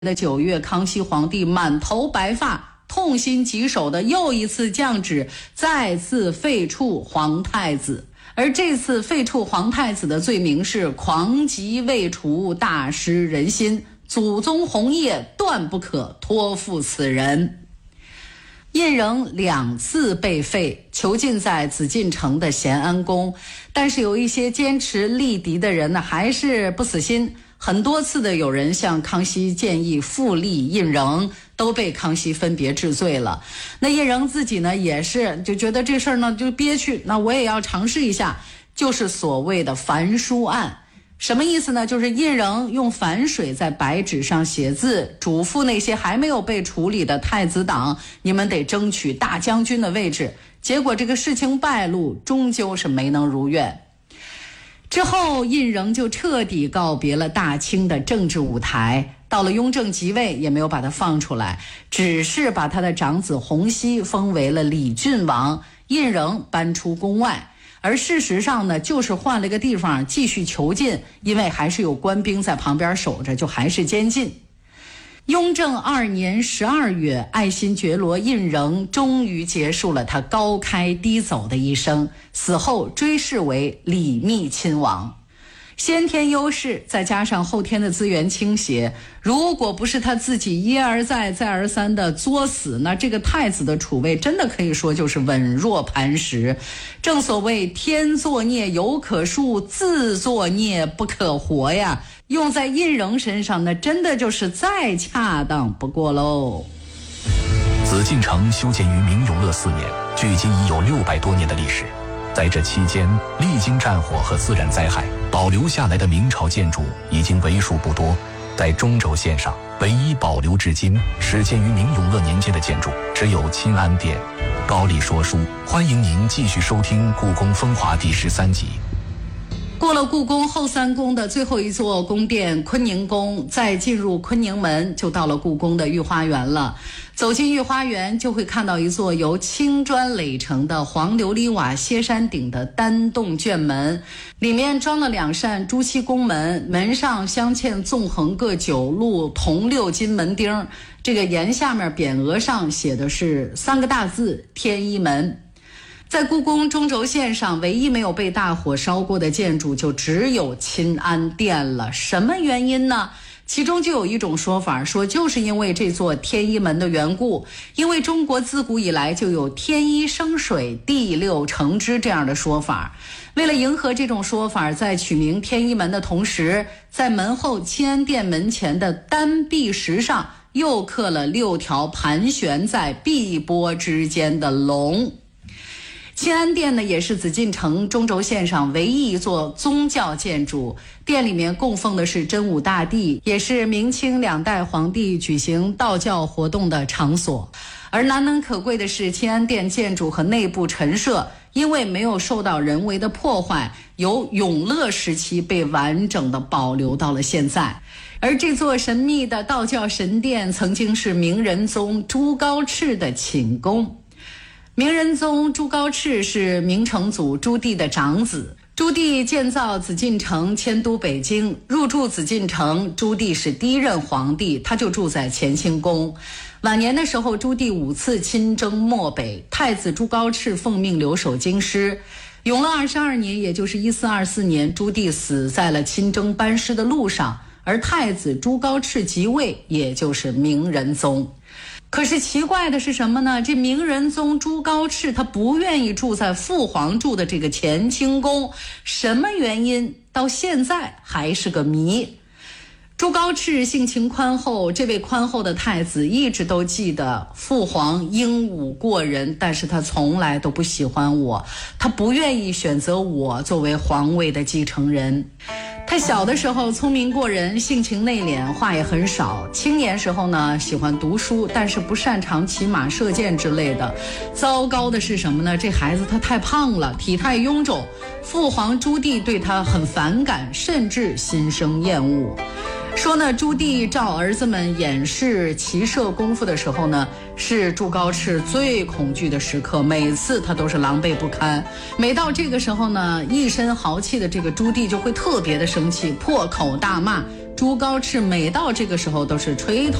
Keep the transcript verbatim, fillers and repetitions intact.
的九月，康熙皇帝满头白发，痛心疾首的又一次降旨，再次废黜皇太子。而这次废黜皇太子的罪名是狂疾未除，大失人心，祖宗红业断不可托付此人。胤禛两次被废，囚禁在紫禁城的咸安宫，但是有一些坚持力敌的人呢，还是不死心。很多次的有人向康熙建议复立胤禛，都被康熙分别治罪了。那胤禛自己呢，也是就觉得这事儿呢就憋屈，那我也要尝试一下，就是所谓的焚书案。什么意思呢？就是胤禛用矾水在白纸上写字，嘱咐那些还没有被处理的太子党，你们得争取大将军的位置。结果这个事情败露，终究是没能如愿。之后胤禛就彻底告别了大清的政治舞台，到了雍正即位也没有把他放出来，只是把他的长子弘皙封为了礼郡王，胤禛搬出宫外。而事实上呢，就是换了个地方继续囚禁，因为还是有官兵在旁边守着，就还是监禁。雍正二年十二月，爱新觉罗胤禛终于结束了他高开低走的一生，死后追谥为礼密亲王。先天优势再加上后天的资源倾斜，如果不是他自己一而再再而三的作死，那这个太子的储位真的可以说就是稳若磐石。正所谓天作孽犹可恕，自作孽不可活呀，用在胤禛身上那真的就是再恰当不过喽。 紫禁城修建于明永乐四年，距今已有六百多年的历史。在这期间，历经战火和自然灾害，保留下来的明朝建筑已经为数不多。在中轴线上，唯一保留至今、始建于明永乐年间的建筑，只有钦安殿。高丽说书，欢迎您继续收听《故宫风华》第十三集。 过了故宫后三宫的最后一座宫殿坤宁宫，再进入坤宁门，就到了故宫的御花园了。走进御花园，就会看到一座由青砖垒成的黄琉璃瓦歇山顶的单洞卷门，里面装了两扇朱漆宫门，门上镶嵌纵横各九路铜六金门钉，这个檐下面匾额上写的是三个大字天一门。在故宫中轴线上，唯一没有被大火烧过的建筑就只有钦安殿了。什么原因呢？其中就有一种说法，说就是因为这座天一门的缘故，因为中国自古以来就有天一生水，地六成之这样的说法。为了迎合这种说法，在取名天一门的同时，在门后钦安殿门前的单壁石上又刻了六条盘旋在碧波之间的龙。钦安殿呢，也是紫禁城中轴线上唯一一座宗教建筑，殿里面供奉的是真武大帝，也是明清两代皇帝举行道教活动的场所。而难能可贵的是，钦安殿建筑和内部陈设因为没有受到人为的破坏，由永乐时期被完整的保留到了现在。而这座神秘的道教神殿曾经是明仁宗朱高炽的寝宫。明仁宗朱高炽是明成祖朱棣的长子，朱棣建造紫禁城迁都北京，入住紫禁城，朱棣是第一任皇帝，他就住在乾清宫。晚年的时候，朱棣五次亲征漠北，太子朱高炽奉命留守京师。永乐二十二年，也就是一四二四年，朱棣死在了亲征班师的路上，而太子朱高炽即位，也就是明仁宗。可是奇怪的是什么呢？这明仁宗朱高炽他不愿意住在父皇住的这个乾清宫，什么原因到现在还是个谜。朱高炽性情宽厚，这位宽厚的太子一直都记得父皇英武过人，但是他从来都不喜欢我，他不愿意选择我作为皇位的继承人。他小的时候聪明过人，性情内敛，话也很少。青年时候呢，喜欢读书，但是不擅长骑马射箭之类的。糟糕的是什么呢？这孩子他太胖了，体态臃肿，父皇朱棣对他很反感，甚至心生厌恶。说呢，朱棣照儿子们演示骑射功夫的时候呢，是朱高炽最恐惧的时刻，每次他都是狼狈不堪。每到这个时候呢，一身豪气的这个朱棣就会特别的生气，破口大骂， 朱高炽每到这个时候都是垂头